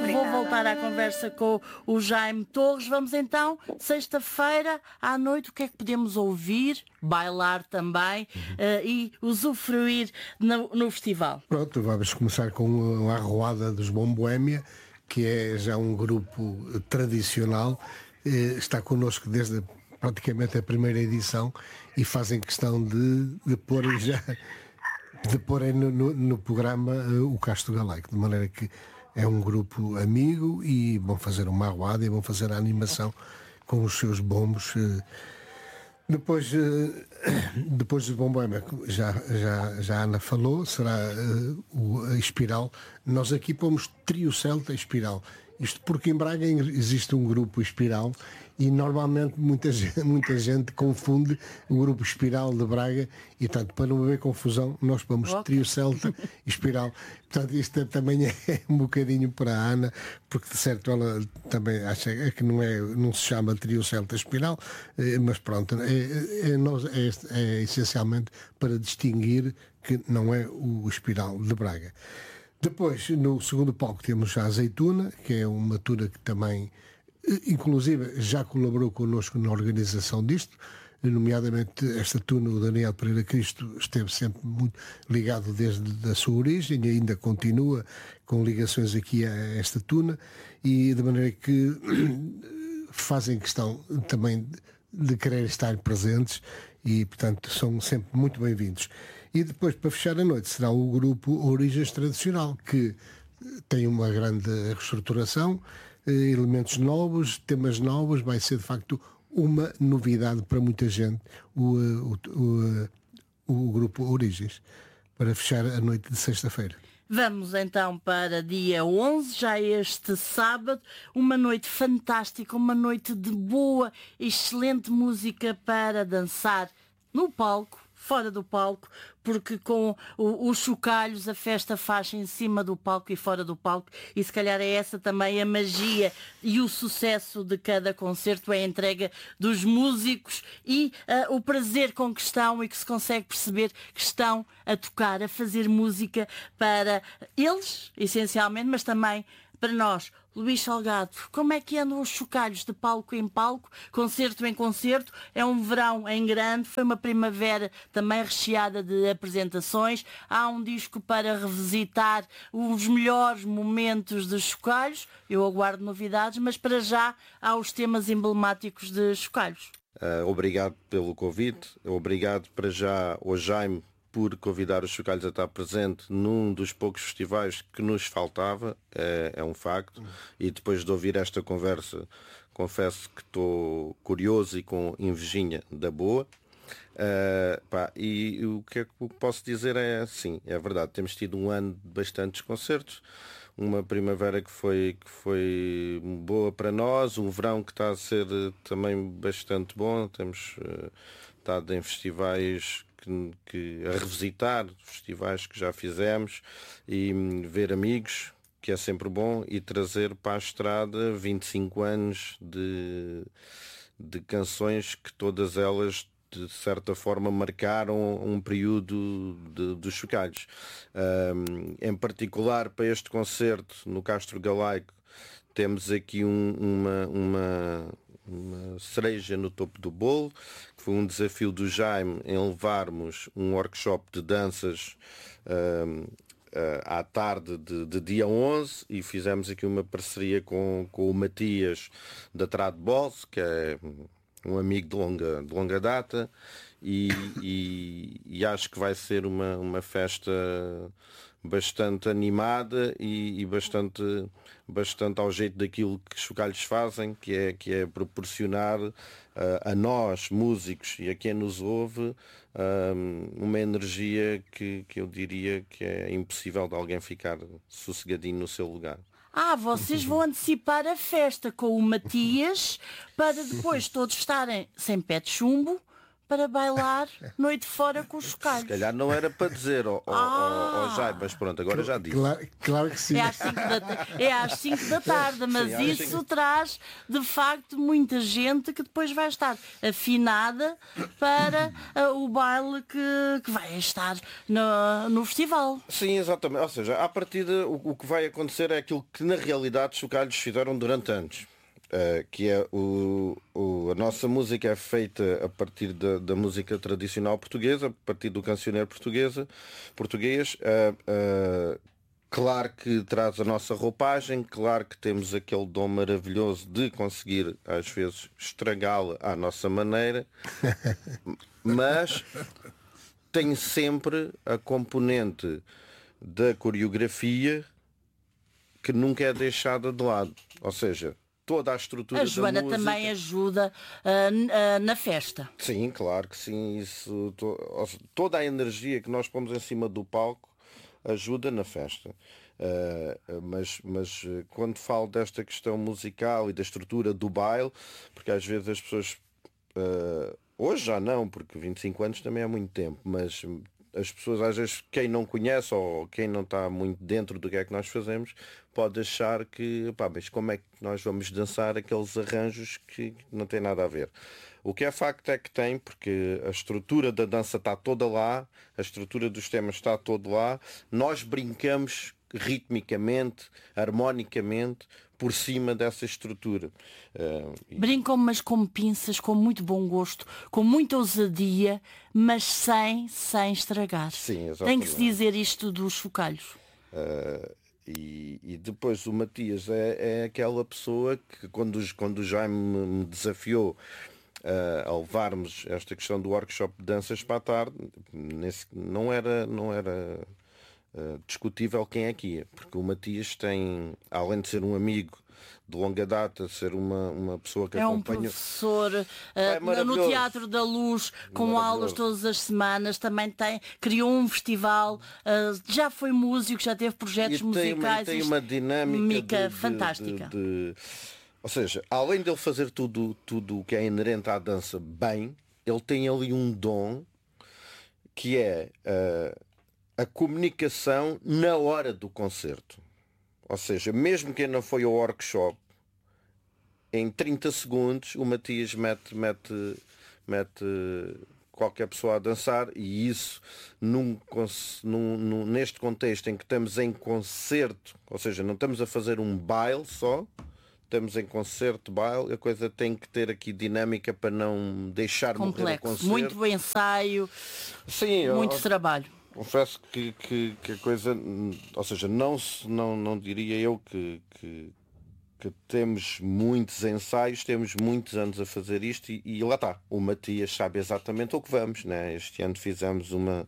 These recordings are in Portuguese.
vou voltar à conversa com o Jaime Torres. Vamos então, sexta-feira à noite, o que é que podemos ouvir, bailar também e usufruir no festival? Pronto, vamos começar com a Arruada dos Bom Boémia, que é já um grupo tradicional, está connosco desde praticamente a primeira edição e fazem questão de porem no programa o Castro Galaico, de maneira que é um grupo amigo e vão fazer uma arruada e vão fazer a animação com os seus bombos. Depois do Bom Boémia, já a Ana falou, será a Espiral. Nós aqui pomos Trio Celta Espiral. Isto porque em Braga existe um grupo Espiral e normalmente muita gente confunde o grupo Espiral de Braga e, portanto, para não haver confusão, nós pomos Trio Celta Espiral. Portanto, isto também é um bocadinho para a Ana, porque de certo ela também acha que não se chama Trio Celta Espiral, mas pronto, é essencialmente para distinguir que não é o Espiral de Braga. Depois, no segundo palco, temos já a Azeituna, que é uma tuna que também, inclusive, já colaborou connosco na organização disto, nomeadamente esta tuna, o Daniel Pereira Cristo, esteve sempre muito ligado desde a sua origem e ainda continua com ligações aqui a esta tuna, e de maneira que fazem questão também de querer estar presentes e, portanto, são sempre muito bem-vindos. E depois, para fechar a noite, será o grupo Origens Tradicional, que tem uma grande reestruturação, elementos novos, temas novos, vai ser de facto uma novidade para muita gente, o grupo Origens, para fechar a noite de sexta-feira. Vamos então para dia 11, já este sábado, uma noite fantástica, uma noite de boa, excelente música para dançar no palco, fora do palco, porque com os chocalhos a festa faz em cima do palco e fora do palco, e se calhar é essa também a magia e o sucesso de cada concerto, é a entrega dos músicos e o prazer com que estão e que se consegue perceber que estão a tocar, a fazer música para eles, essencialmente, mas também para nós. Luís Salgado, como é que andam os chocalhos de palco em palco, concerto em concerto? É um verão em grande, foi uma primavera também recheada de apresentações. Há um disco para revisitar os melhores momentos dos chocalhos. Eu aguardo novidades, mas para já há os temas emblemáticos de chocalhos. Obrigado pelo convite. Obrigado para já ao Jaime por convidar os chocalhos a estar presente num dos poucos festivais que nos faltava, é um facto, e depois de ouvir esta conversa, confesso que estou curioso e com invejinha da boa. E o que posso dizer é assim, é verdade, temos tido um ano de bastantes concertos, uma primavera que foi boa para nós, um verão que está a ser também bastante bom, temos estado em festivais a revisitar festivais que já fizemos e ver amigos, que é sempre bom, e trazer para a estrada 25 anos de canções que todas elas de certa forma marcaram um período dos chocalhos. Em particular para este concerto no Castro Galaico temos aqui uma cereja no topo do bolo, que foi um desafio do Jaime em levarmos um workshop de danças à tarde de dia 11, e fizemos aqui uma parceria com o Matias da Trad Bols, que é um amigo de longa data, e acho que vai ser uma festa bastante animada e bastante ao jeito daquilo que os chocalhos fazem, que é proporcionar a nós, músicos, e a quem nos ouve, uma energia que eu diria que é impossível de alguém ficar sossegadinho no seu lugar. Vocês vão antecipar a festa com o Matias para depois todos estarem sem pé de chumbo, para bailar noite fora com os chocalhos. Se calhar não era para dizer ao Jaime, mas pronto, agora já disse. Claro que sim. É às 5 da tarde, mas Sim, isso traz de facto muita gente que depois vai estar afinada para o baile que vai estar no festival. Sim, exatamente. Ou seja, à partida o que vai acontecer é aquilo que na realidade os chocalhos fizeram durante anos. Que é a nossa música é feita a partir da música tradicional portuguesa, a partir do cancioneiro português. Claro que traz a nossa roupagem, claro que temos aquele dom maravilhoso de conseguir às vezes estragá-la à nossa maneira, mas tem sempre a componente da coreografia que nunca é deixada de lado. Ou seja, toda a estrutura da música. A Joana também ajuda na festa. Sim, claro que sim. Isso, toda a energia que nós pomos em cima do palco ajuda na festa. Mas quando falo desta questão musical e da estrutura do baile, porque às vezes as pessoas, hoje já não, porque 25 anos também é muito tempo, mas as pessoas, às vezes, quem não conhece ou quem não está muito dentro do que é que nós fazemos, pode achar que, mas como é que nós vamos dançar aqueles arranjos que não têm nada a ver? O que é facto é que tem, porque a estrutura da dança está toda lá, a estrutura dos temas está toda lá, nós brincamos ritmicamente, harmonicamente, por cima dessa estrutura. Brincam, mas com pinças, com muito bom gosto, com muita ousadia, mas sem estragar. Sim, exatamente. Tem que se dizer isto dos chocalhos. E depois o Matias é aquela pessoa que quando o Jaime me desafiou a levarmos esta questão do workshop de danças para a tarde, não era discutível quem é que ia, porque o Matias tem, além de ser um amigo de longa data, ser uma pessoa que acompanha... É um professor no Teatro da Luz, com aulas todas as semanas, também criou um festival, já foi músico, já teve projetos musicais. Tem uma dinâmica fantástica. Ou seja, além de ele fazer tudo o que é inerente à dança bem, ele tem ali um dom que é a comunicação na hora do concerto. Ou seja, mesmo quem não foi ao workshop, em 30 segundos o Matias mete qualquer pessoa a dançar, e isso neste contexto em que estamos em concerto, ou seja, não estamos a fazer um baile só, estamos em concerto, baile, a coisa tem que ter aqui dinâmica para não deixar morrer o concerto. Muito ensaio, sim, muito trabalho. Confesso que a coisa, ou seja, não diria eu que temos muitos ensaios, temos muitos anos a fazer isto e lá está. O Matias sabe exatamente o que vamos, né? Este ano fizemos uma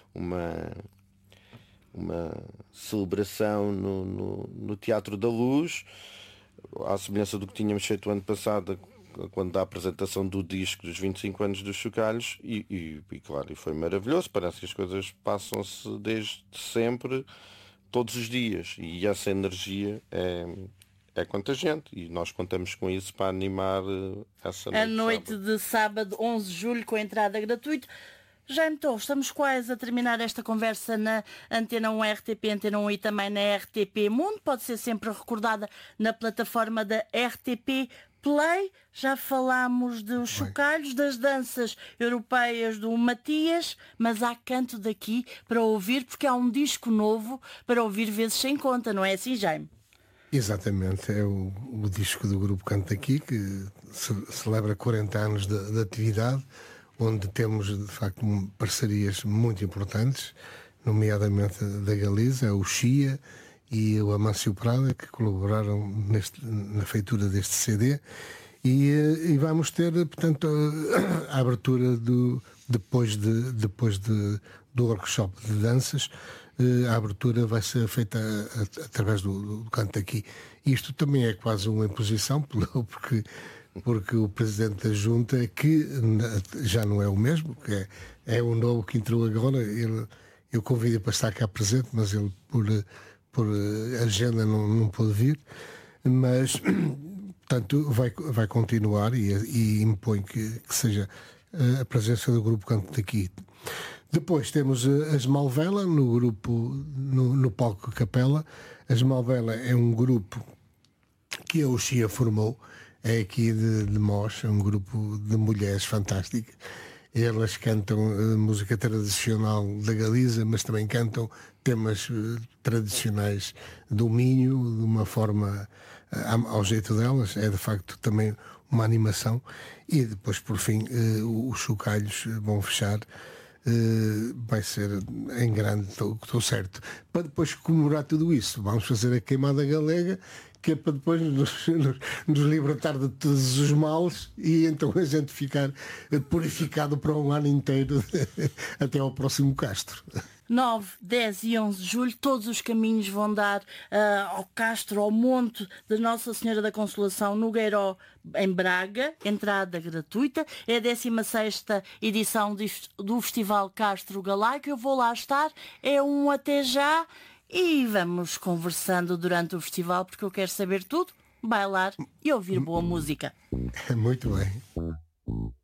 celebração no Teatro da Luz, à semelhança do que tínhamos feito o ano passado, quando da apresentação do disco dos 25 anos dos Chocalhos, e claro, e foi maravilhoso. Parece que as coisas passam-se desde sempre, todos os dias, e essa energia é contagiante, e nós contamos com isso para animar essa noite. A noite de sábado 11 de julho, com a entrada gratuita. Jaime Torres, estamos quase a terminar esta conversa na Antena 1 RTP, Antena 1 e também na RTP Mundo. Pode ser sempre recordada na plataforma da RTP Play. Já falámos dos chocalhos, das danças europeias do Matias, mas há canto daqui para ouvir, porque há um disco novo para ouvir vezes sem conta, não é assim, Jaime? Exatamente, é o disco do grupo Canto Aqui, que celebra 40 anos de atividade, onde temos de facto parcerias muito importantes, nomeadamente da Galiza, o Chia e o Amâncio Prada, que colaboraram na feitura deste CD, e vamos ter, portanto, a abertura depois do workshop de danças. A abertura vai ser feita através do Canto Aqui. Isto também é quase uma imposição, porque o Presidente da Junta, que já não é o mesmo, que é o novo que entrou agora, eu convido para estar cá presente, mas ele por agenda não pôde vir, mas portanto vai continuar e impõe que seja a presença do grupo Canto daqui. Depois temos as Malvela no grupo, no palco Capela. As Malvela é um grupo que a Uxia formou, é aqui de Mos, é um grupo de mulheres fantásticas. Elas cantam música tradicional da Galiza, mas também cantam temas tradicionais do Minho, de uma forma ao jeito delas. É de facto também uma animação. E depois, por fim, os chocalhos vão fechar. Vai ser em grande, estou certo. Para depois comemorar tudo isso, vamos fazer a queimada galega, que é para depois nos libertar de todos os males e então a gente ficar purificado para um ano inteiro até ao próximo Castro. 9, 10 e 11 de julho, todos os caminhos vão dar ao Castro, ao Monte de Nossa Senhora da Consolação, no Gueiró, em Braga, entrada gratuita. É a 16ª edição do Festival Castro Galaico. Eu vou lá estar, é um até já, e vamos conversando durante o festival, porque eu quero saber tudo, bailar e ouvir boa música. Muito bem.